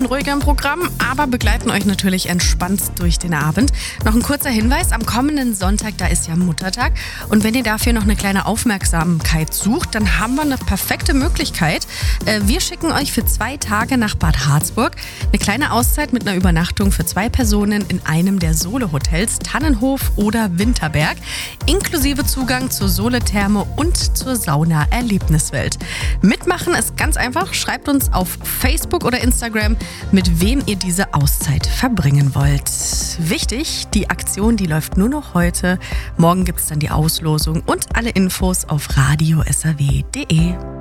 ruhiger im Programm, aber begleiten euch natürlich entspannt durch den Abend. Noch ein kurzer Hinweis, am kommenden Sonntag, da ist ja Muttertag. Und wenn ihr dafür noch eine kleine Aufmerksamkeit sucht, dann haben wir eine perfekte Möglichkeit. Wir schicken euch für 2 Tage nach Bad Harzburg. Eine kleine Auszeit mit einer Übernachtung für 2 Personen in einem der Sole-Hotels, Tannenhof oder Winterberg, inklusive Zugang zur Sole-Therme und zur Sauna-Erlebniswelt. Mitmachen ist ganz einfach. Schreibt uns auf Facebook oder Instagram, mit wem ihr diese Auszeit verbringen wollt. Wichtig, die Aktion, die läuft nur noch heute. Morgen gibt es dann die Auslosung und alle Infos auf radio.srw.de.